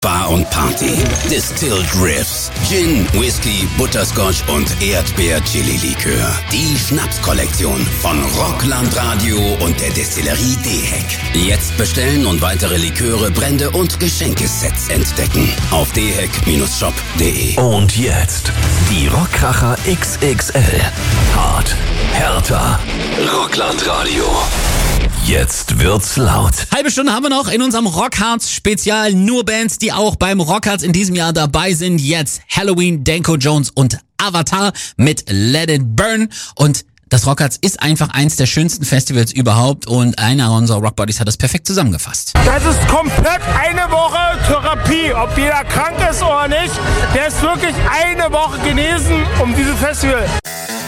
Bar und Party. Distilled Riffs, Gin, Whisky, Butterscotch und Erdbeer-Chili-Likör. Die Schnapskollektion von Rockland Radio und der Destillerie Dehek. Jetzt bestellen und weitere Liköre, Brände und Geschenkesets entdecken. Auf dehek-shop.de. Und jetzt die Rockkracher XXL. Hart, härter. Rockland Radio. Jetzt wird's laut. Halbe Stunde haben wir noch in unserem Rockharz-Spezial. Nur Bands, die auch beim Rockharz in diesem Jahr dabei sind. Jetzt Halloween, Danko Jones und Avatar mit Let It Burn. Und das Rockharz ist einfach eins der schönsten Festivals überhaupt. Und einer unserer Rockbuddies hat das perfekt zusammengefasst. Das ist komplett eine Woche Therapie. Ob jeder krank ist oder nicht, der ist wirklich eine Woche genesen um dieses Festival.